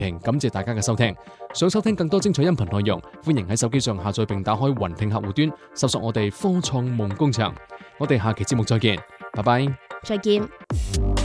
評，感謝大家嘅收聽。想收聽更多精彩音頻內容，歡迎喺手機上下載並打開雲聽客戶端，搜索我哋科創夢工場。我哋下期節目再見，拜拜。 再見。